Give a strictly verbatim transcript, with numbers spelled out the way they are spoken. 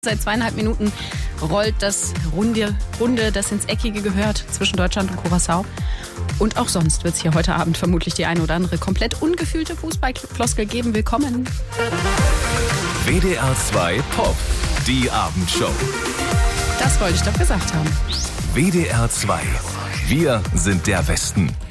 Seit zweieinhalb Minuten rollt das Runde, Runde, das ins Eckige gehört, zwischen Deutschland und Curaçao. Und auch sonst wird es hier heute Abend vermutlich die eine oder andere komplett ungefühlte Fußballfloskel geben. Willkommen. W D R zwei Pop, die Abendshow. Das wollte ich doch gesagt haben. W D R zwei, wir sind der Westen.